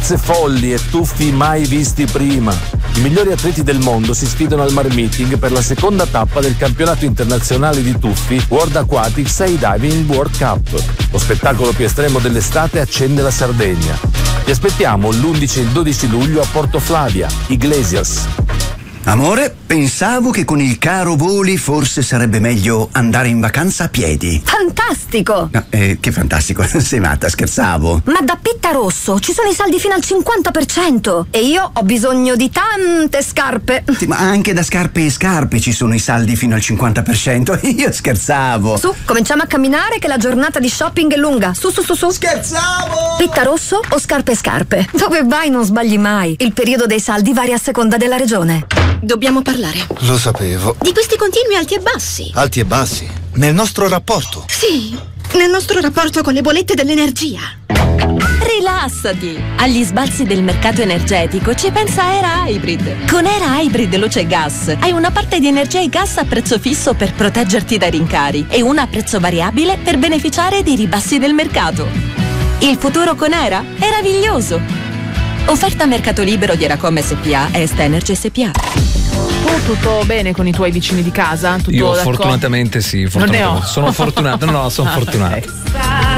altezze folli e tuffi mai visti prima. I migliori atleti del mondo si sfidano al Mar Meeting per la seconda tappa del campionato internazionale di tuffi World Aquatic Sea Diving World Cup. Lo spettacolo più estremo dell'estate accende la Sardegna. Vi aspettiamo l'11 e il 12 luglio a Porto Flavia, Iglesias. Amore, pensavo che con il caro voli forse sarebbe meglio andare in vacanza a piedi. Fantastico! No, che fantastico, sei matta, scherzavo. Ma da Pittarosso ci sono i saldi fino al 50% e io ho bisogno di tante scarpe. Sì, ma anche da scarpe e scarpe ci sono i saldi fino al 50%. Io scherzavo. Su, cominciamo a camminare che la giornata di shopping è lunga. Su. Scherzavo! Pittarosso o scarpe e scarpe? Dove vai non sbagli mai. Il periodo dei saldi varia a seconda della regione. Dobbiamo parlare. Lo sapevo. Di questi continui alti e bassi. Alti e bassi? Nel nostro rapporto? Sì, nel nostro rapporto con le bollette dell'energia. Rilassati! Agli sbalzi del mercato energetico ci pensa Era Hybrid. Con Era Hybrid Luce e Gas hai una parte di energia e gas a prezzo fisso per proteggerti dai rincari e una a prezzo variabile per beneficiare dei ribassi del mercato. Il futuro con Era è meraviglioso! Offerta a mercato libero di Eracom SPA e Est Energy SPA. Tutto bene con i tuoi vicini di casa? Tutto Io d'accordo? fortunatamente sì, Non ne ho. sono fortunato, sono fortunato.